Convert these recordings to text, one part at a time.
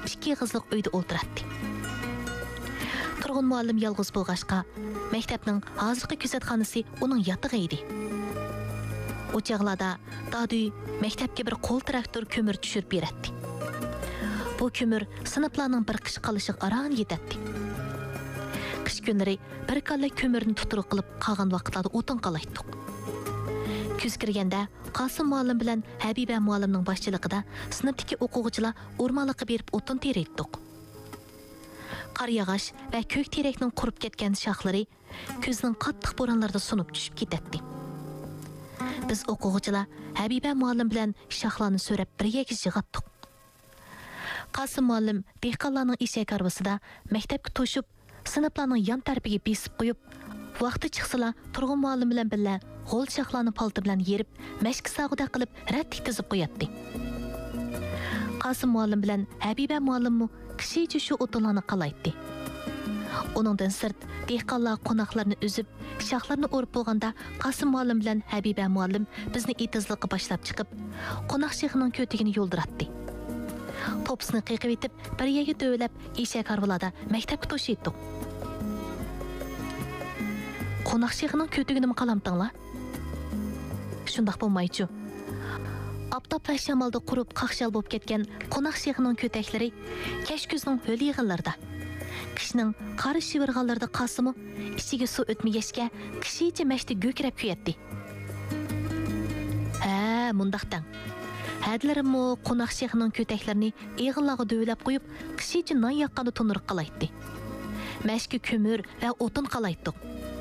ikki qizliq uyda o'ltiratdi. Turg'un muallim yolg'iz bo'lg'achqa, maktabning hozirgi kuzatxonasi uning yotig'i edi. O chaqlarda Dadu maktabga bir qo'l traktor ko'mir tushirib beradi. Bu ko'mir sinflarning bir qish qolishiga aran yetadi. Qish kunlari bir kalla ko'mirni tuturuq qilib qolgan vaqtlarda o'tin qalaytdik. Kuz kirganda Qosim muallim bilan Habiba muallimning boshchiligida sinfdagi o'quvchilar o'rmonliqqa berib o'tin teraytdik. Qar yog'och va ko'k terakning qurib ketgan shoxlari kuzning qattiq bo'ronlarida sunib tushib ketadi. Biz o'quvchilar Habiba muallim bilan shoxlarni so'rab birga yig'atdik. Qosim muallim dehqonlarning eshak arbasida maktabga to'shib, sinflarning yon tarafiga besib qo'yib, vaqti chiqsalar Turg'un muallim bilan birga g'o'l shoxlarni palti bilan yerib, mashq sag'uda qilib rattik tizib qo'yatdi. Qosim muallim bilan Habiba muallimmi kishicha shu o'tinlarni qalaytdi. Uningdan sirt dehqonlar qo'noqlarni uzib, shoxlarni o'rib bo'lganda Qosim muallim bilan Habiba muallim bizni etizliqqa boshlab chiqib, qo'noq shayxining ko'tigini yo'ldiratdi. Topsini qiqib etib, bir yerga dövlab, eshak harvalarda maktabga to'shaytdik. Qo'noq shayxining ko'tigini qalamtinglar? Shundoq bo'lmaychi. Aptop va shamolda qurib qaqshal bo'lib ketgan qo'noq shayxining ko'taklari kash kuzning ho'l yig'inlarida, qishning qari shivirg'anlarida Qosimi ichiga suv o'tmagachga kishicha mashti go'krab kuyatdi. Mundaqdan. Hadlarimmo qo'noq shayxining ko'taklarini eg'inlarga dövlab qo'yib, kishicha non yaqqanda tunurib qalaytdi. Mashki ko'mir va o'tin qalaytdik.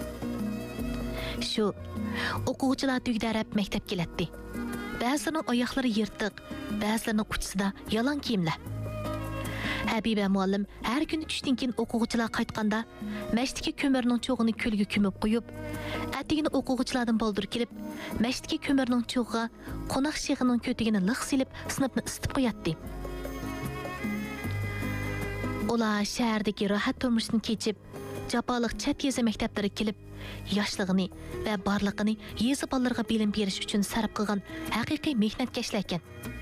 Shu o'quvchilar tugdarab maktab keladi. Ba'zilarning oyoqlari yirtiq, ba'zilarning uchisida yalan kiyimlar. Habiba muallim har kuni tushdan keyin o'quvchilar qaytganda masjidga ko'mirning cho'g'ini kulga ko'mib qo'yib, atigini o'quvchilardan boldir kelib, masjidga ko'mirning cho'g'iga qo'noq shayxining ko'tigini liq silib, sinfni isitib qo'yatdi. Ular shahardagi rohat turmushni kechib, jafoliq chat yezi maktablariga kelib, yoshlig'ini va borlig'ini yezi bolalarga bilim berish uchun sarf qilgan haqiqiy mehnatkashlar ekan.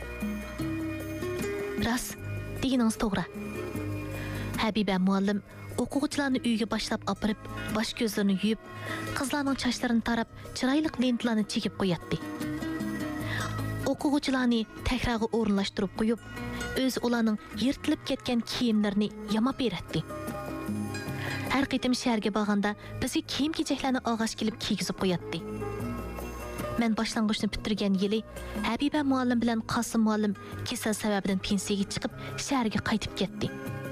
Ras deganingiz to'g'ri. Habiba muallim o'quvchilarni uyga boshlab opirib, bosh ko'zlarini yuyib, qizlarning sochlarini tarab, chiroyli lentalarni chekib qo'yatdi. O'quvchilarni takrorga o'rinlashtirib qo'yib, o'zi ularning yirtilib ketgan kiyimlarini yamab beradi. Har qitim shaharga borganda bizga kiyim-kechaklarni og'ash kelib kiygizib qo'yatdi. Men boshlang'ichni bitirgan yili Habiba muallim bilan Qosim muallim kasal sababidan pensiyaga chiqib, shaharga qaytib ketdi.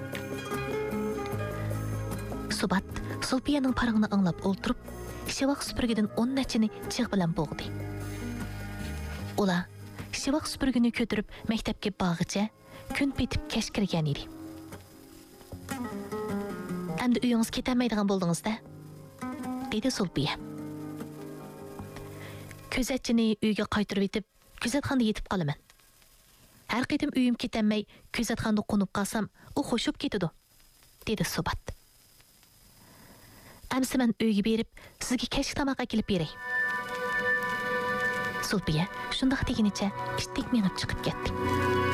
Subat Sulpiyaning parig'ini anglab o'ltirib, shivoq supurgidan 10 nachini chig' bilan bo'g'di. Ular shivoq supurgini ko'tarib maktabga borg'icha kun petib kash kirgan edi. Endi uyingiz ketolmaydigan bo'ldingiz-da, dedi Sulpiya. Kuzatchini uyga qaytirib etib, kuzatxonada yetib qolaman. Har qitim uyim ketolmay, kuzatxonada qo'nib qolsam, u xo'shib ketadi, dedi Subat. Amsi men uyga berib, sizga kashk tomoq kelib beray. Sulpiya shundoq deginicha ishdek mengib chiqib ketdi.